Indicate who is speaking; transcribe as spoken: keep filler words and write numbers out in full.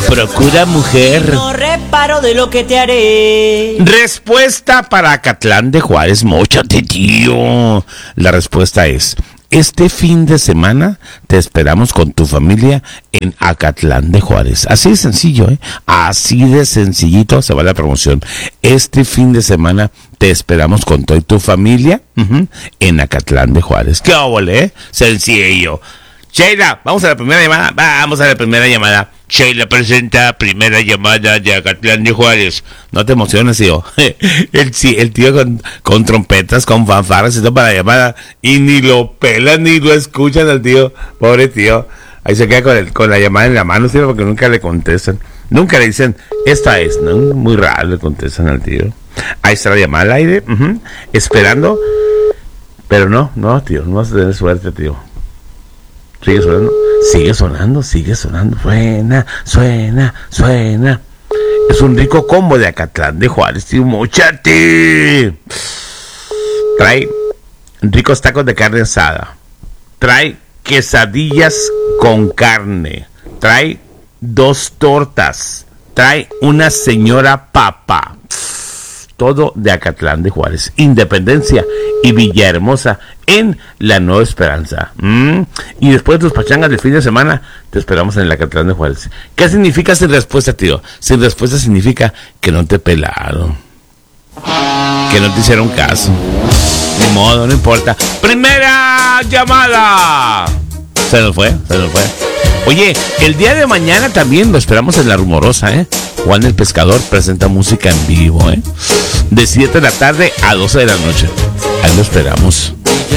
Speaker 1: Procura, mujer.
Speaker 2: No reparo de lo que te haré.
Speaker 1: Respuesta para Acatlán de Juárez. Móchate, tío. La respuesta es: este fin de semana te esperamos con tu familia en Acatlán de Juárez. Así de sencillo, ¿eh? Así de sencillito se va la promoción. Este fin de semana te esperamos con toda tu familia uh-huh, en Acatlán de Juárez. ¡Qué óvole, eh! Sencillo. Sheila, vamos a la primera llamada. Vamos a la primera llamada. Sheila presenta primera llamada de Acatlán de Juárez. No te emociones, tío. El, el tío con, con trompetas, con fanfarras y todo para la llamada. Y ni lo pelan ni lo escuchan al tío. Pobre tío. Ahí se queda con, el, con la llamada en la mano, tío, porque nunca le contestan. Nunca le dicen, esta es, ¿no? Muy raro le contestan al tío. Ahí está la llamada al aire. Uh-huh, esperando. Pero no, no, tío. No vas a tener suerte, tío. Sigue sonando, sigue sonando, sigue sonando. Suena, suena, suena. Es un rico combo de Acatlán de Juárez, tío. ¡Móchate! Trae ricos tacos de carne asada. Trae quesadillas con carne. Trae dos tortas. Trae una señora papa. Todo de Acatlán de Juárez, Independencia y Villahermosa en la Nueva Esperanza. ¿Mm? Y después de tus pachangas del fin de semana, te esperamos en el Acatlán de Juárez. ¿Qué significa sin respuesta, tío? Sin respuesta significa que no te pelaron, que no te hicieron caso. Ni modo, no importa. Primera llamada. Se nos fue, se nos fue. Oye, el día de mañana también lo esperamos en La Rumorosa, ¿eh? Juan el Pescador presenta música en vivo, ¿eh? De siete de la tarde a doce de la noche. Ahí lo esperamos.